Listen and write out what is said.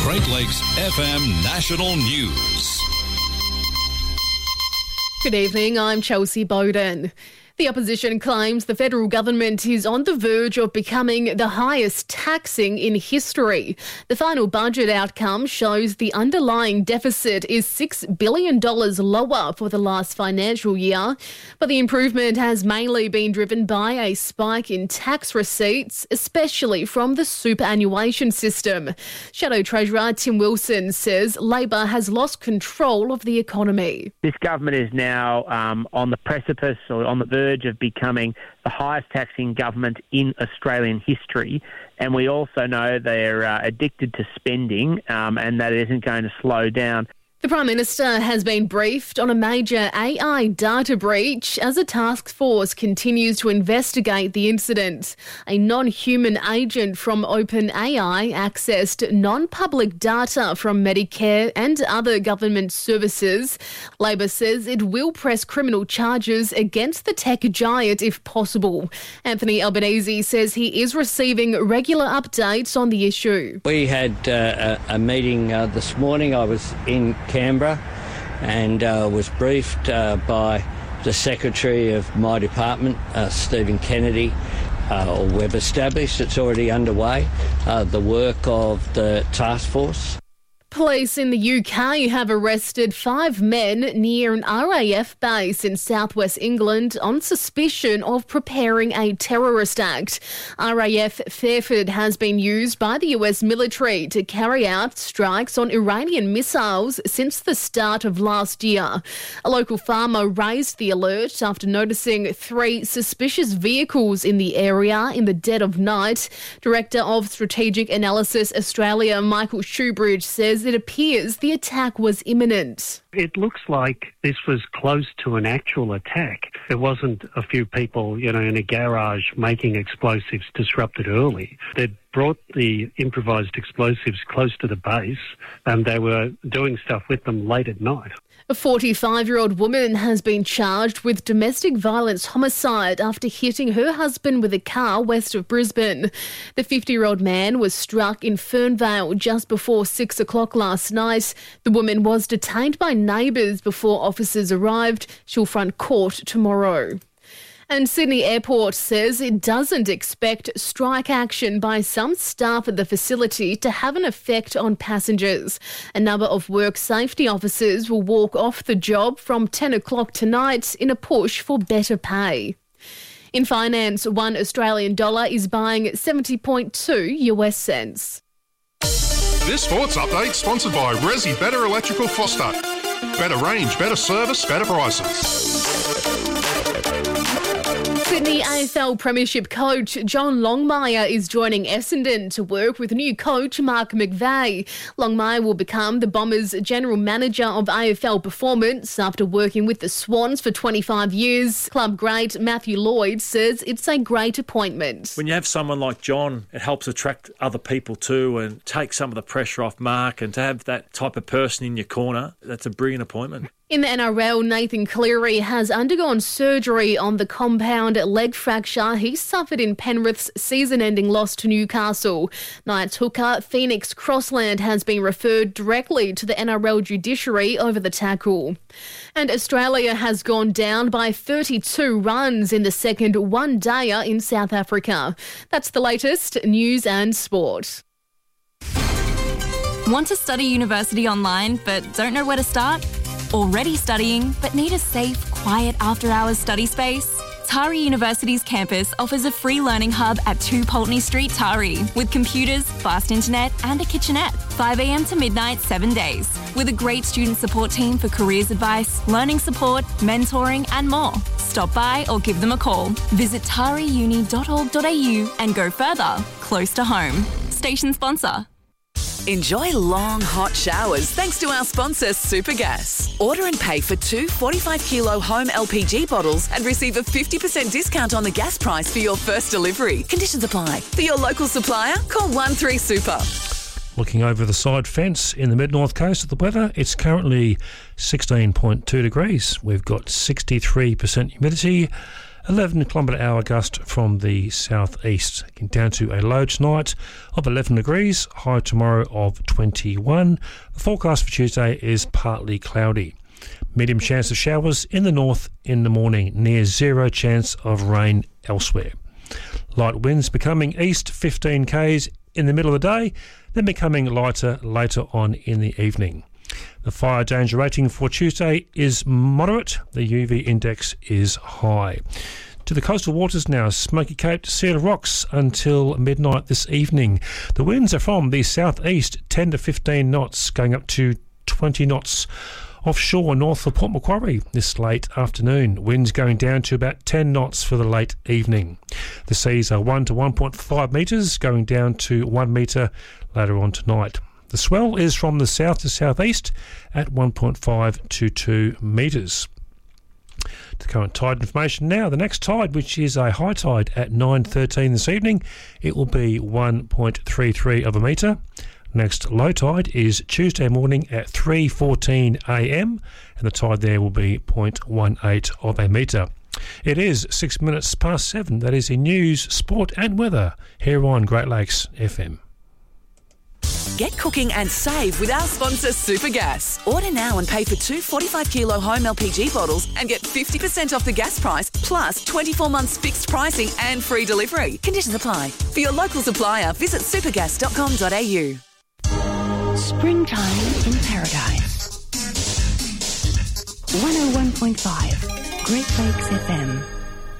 Great Lakes FM National News. Good evening, I'm Chelsea Bowden. The opposition claims the federal government is on the verge of becoming the highest taxing in history. The final budget outcome shows the underlying deficit is $6 billion lower for the last financial year, but the improvement has mainly been driven by a spike in tax receipts, especially from the superannuation system. Shadow Treasurer Tim Wilson says Labor has lost control of the economy. This government is now on the precipice or on the verge of becoming the highest taxing government in Australian history. And we also know they're addicted to spending and that isn't going to slow down. The Prime Minister has been briefed on a major AI data breach as a task force continues to investigate the incident. A non-human agent from OpenAI accessed non-public data from Medicare and other government services. Labor says it will press criminal charges against the tech giant if possible. Anthony Albanese says he is receiving regular updates on the issue. We had a meeting this morning. I was in Canberra and was briefed by the Secretary of my department, Stephen Kennedy. We've established it's already underway, the work of the task force. Police in the UK have arrested 5 men near an RAF base in southwest England on suspicion of preparing a terrorist act. RAF Fairford has been used by the US military to carry out strikes on Iranian missiles since the start of last year. A local farmer raised the alert after noticing 3 suspicious vehicles in the area in the dead of night. Director of Strategic Analysis Australia, Michael Shoebridge, says it appears the attack was imminent. It looks like this was close to an actual attack. It wasn't a few people, in a garage making explosives disrupted early. They'd brought the improvised explosives close to the base and they were doing stuff with them late at night. A 45-year-old woman has been charged with domestic violence homicide after hitting her husband with a car west of Brisbane. The 50-year-old man was struck in Fernvale just before 6 o'clock last night. The woman was detained by neighbours before officers arrived. She'll front court tomorrow. And Sydney Airport says it doesn't expect strike action by some staff at the facility to have an effect on passengers. A number of work safety officers will walk off the job from 10 o'clock tonight in a push for better pay. In finance, $1 Australian dollar is buying 70.2 US cents. This sports update sponsored by Resi Better Electrical Foster. Better range, better service, better prices. Sydney AFL Premiership coach John Longmire is joining Essendon to work with new coach Mark McVeigh. Longmire will become the Bombers' general manager of AFL performance after working with the Swans for 25 years. Club great Matthew Lloyd says it's a great appointment. When you have someone like John, it helps attract other people too and take some of the pressure off Mark, and to have that type of person in your corner, that's a brilliant appointment. In the NRL, Nathan Cleary has undergone surgery on the compound leg fracture he suffered in Penrith's season-ending loss to Newcastle. Knights hooker Phoenix Crossland has been referred directly to the NRL judiciary over the tackle. And Australia has gone down by 32 runs in the second one-dayer in South Africa. That's the latest news and sport. Want to study university online but don't know where to start? Already studying but need a safe, quiet after-hours study space? Tari University's campus offers a free learning hub at 2 Pulteney Street, Tari, with computers, fast internet and a kitchenette, 5 a.m. to midnight, 7 days, with a great student support team for careers advice, learning support, mentoring and more. Stop by or give them a call. Visit tariuni.org.au and go further, close to home. Station sponsor. Enjoy long, hot showers thanks to our sponsor, Supergas. Order and pay for 2 45-kilo home LPG bottles and receive a 50% discount on the gas price for your first delivery. Conditions apply. For your local supplier, call 13Super. Looking over the side fence in the mid-north coast of the weather, it's currently 16.2 degrees. We've got 63% humidity. 11 km/h gust from the southeast. Down to a low tonight of 11 degrees, high tomorrow of 21. The forecast for Tuesday is partly cloudy. Medium chance of showers in the north in the morning, near zero chance of rain elsewhere. Light winds becoming east 15 k's in the middle of the day, then becoming lighter later on in the evening. The fire danger rating for Tuesday is moderate. The UV index is high. To the coastal waters now, Smoky Cape to Cedar Rocks until midnight this evening. The winds are from the southeast, 10 to 15 knots, going up to 20 knots. Offshore north of Port Macquarie this late afternoon. Winds going down to about 10 knots for the late evening. The seas are 1 to 1.5 metres, going down to 1 metre later on tonight. The swell is from the south to southeast at 1.5 to 2 metres. The current tide information now. The next tide, which is a high tide at 9:13 this evening, it will be 1.33 of a metre. Next low tide is Tuesday morning at 3:14 a.m. and the tide there will be 0.18 of a metre. It is 6 minutes past 7. That is in news, sport and weather here on Great Lakes FM. Get cooking and save with our sponsor Supergas. Order now and pay for 2 45-kilo home LPG bottles and get 50% off the gas price, plus 24 months fixed pricing and free delivery. Conditions apply. For your local supplier, visit supergas.com.au. Springtime in Paradise. 101.5 Great Lakes FM.